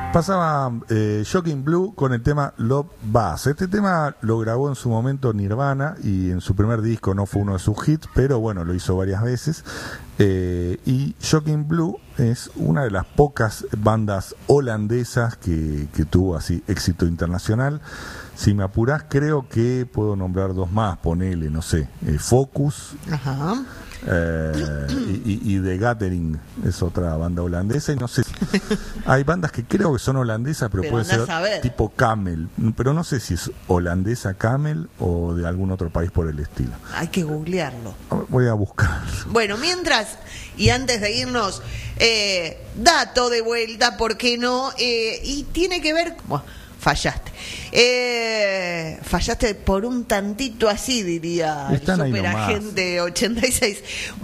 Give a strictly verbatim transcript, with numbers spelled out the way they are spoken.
Pasaba eh, Shocking Blue con el tema Love Buzz. Este tema lo grabó en su momento Nirvana y en su primer disco no fue uno de sus hits, pero bueno, lo hizo varias veces. Eh, y Shocking Blue es una de las pocas bandas holandesas que, que tuvo así éxito internacional. Si me apurás, creo que puedo nombrar dos más, ponele, no sé, eh, Focus. Ajá. Eh, y, y, y The Gathering es otra banda holandesa y no sé, hay bandas que creo que son holandesas pero, pero puede ser tipo Camel, pero no sé si es holandesa Camel o de algún otro país por el estilo. Hay que googlearlo. Voy a buscarlo. Bueno, mientras y antes de irnos, eh, dato de vuelta, ¿por qué no? Eh, y tiene que ver... Bueno, fallaste. Eh, fallaste por un tantito así, diría el superagente ochenta y seis.